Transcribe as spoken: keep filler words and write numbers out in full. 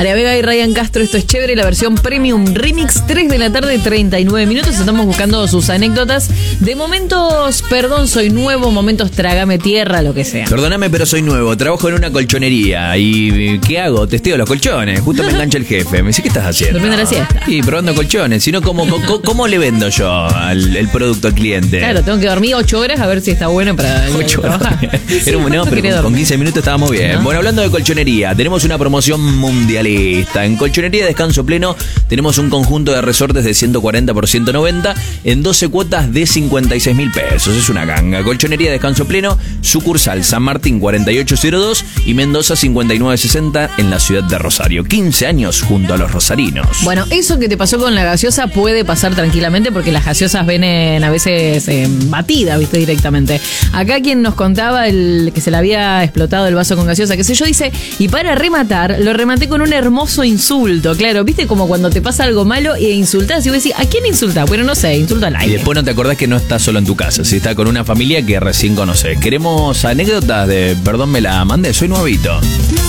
María Vega y Ryan Castro, esto es chévere, la versión Premium Remix, tres de la tarde, treinta y nueve minutos. Estamos buscando sus anécdotas de momentos, perdón, soy nuevo, momentos trágame tierra, lo que sea. Perdóname, pero soy nuevo, trabajo en una colchonería y ¿qué hago? Testeo los colchones, justo me engancha el jefe, me dice, ¿qué estás haciendo? Durmiendo la siesta. Sí, probando colchones, sino ¿cómo, cómo, cómo le vendo yo al, el producto al cliente? Claro, tengo que dormir ocho horas a ver si está bueno para Ocho horas. trabajar. Era un, no, pero con, con quince minutos estábamos bien. ¿No? Bueno, hablando de colchonería, tenemos una promoción mundialista. En Colchonería Descanso Pleno tenemos un conjunto de resortes de ciento cuarenta por ciento noventa en doce cuotas de cincuenta y seis mil pesos. Es una ganga. Colchonería Descanso Pleno, sucursal San Martín cuarenta y ocho cero dos y Mendoza cincuenta y nueve sesenta en la ciudad de Rosario. quince años junto a los rosarinos. Bueno, eso que te pasó con la gaseosa puede pasar tranquilamente porque las gaseosas vienen a veces eh, batidas, viste, directamente. Acá quien nos contaba el que se le había explotado el vaso con gaseosa, qué sé yo, dice, y para rematar, lo rematé con un hermoso insulto. Claro, viste como cuando te pasa algo malo e insultás y vos decís, ¿a quién insultás? Bueno, no sé, insulta al aire. Y después no te acordás que no estás solo en tu casa, si estás con una familia que recién conocés. Queremos anécdotas de, perdón, me la mandé, soy nuevito.